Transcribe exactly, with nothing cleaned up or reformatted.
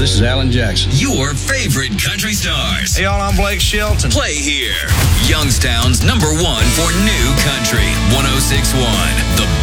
this is Alan Jackson. Your favorite country stars. Hey, y'all, I'm Blake Shelton. Play here. Youngstown's number one for new country. one oh six point one, The